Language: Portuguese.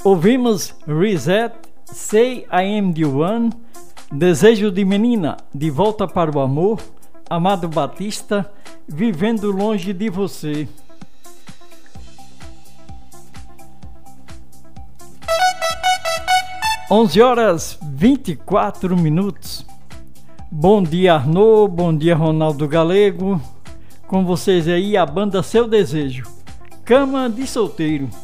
Ouvimos Reset, Say I Am The One, Desejo de Menina, De Volta para o Amor, Amado Batista, Vivendo Longe de Você. (11h24). Bom dia, Arnaud, bom dia, Ronaldo Galego. Com vocês aí a banda Seu Desejo, Cama de Solteiro.